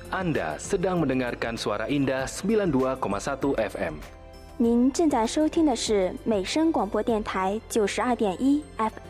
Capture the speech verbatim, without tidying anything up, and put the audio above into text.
Anda sedang mendengarkan Suara Indah sembilan puluh dua koma satu F M。 您正在收听的是美声广播电台九十二点一 F